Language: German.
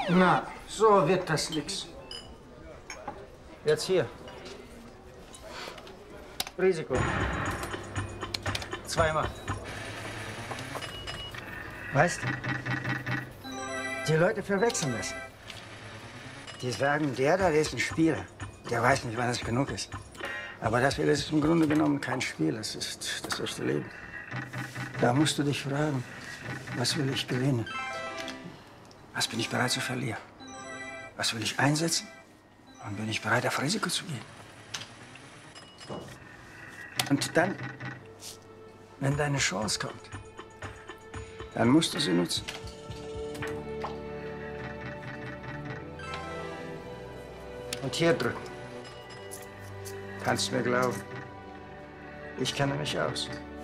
Na, so wird das nix. Jetzt hier. Risiko. Zweimal. Weißt du, die Leute verwechseln das. Die sagen, der da, der ist ein Spieler. Der weiß nicht, wann es genug ist. Aber das hier ist im Grunde genommen kein Spiel. Das ist das echte Leben. Da musst du dich fragen, was will ich gewinnen? Was bin ich bereit zu verlieren? Was will ich einsetzen? Und bin ich bereit, auf Risiko zu gehen? Und dann, wenn deine Chance kommt, dann musst du sie nutzen. Und hier drücken. Kannst mir glauben, ich kenne mich aus.